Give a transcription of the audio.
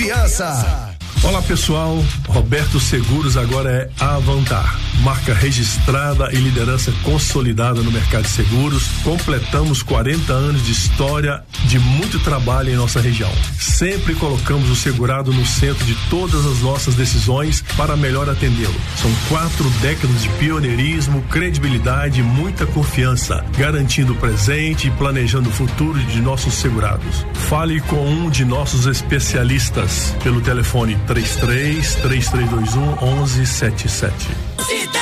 confiança. Olá pessoal, Roberto Seguros agora é Avantar, marca registrada e liderança consolidada no mercado de seguros. Completamos 40 anos de história, de muito trabalho em nossa região. Sempre colocamos o segurado no centro de todas as nossas decisões para melhor atendê-lo. São 4 décadas de pioneirismo, credibilidade e muita confiança, garantindo o presente e planejando o futuro de nossos segurados. Fale com um de nossos especialistas pelo telefone 33-3321-1177.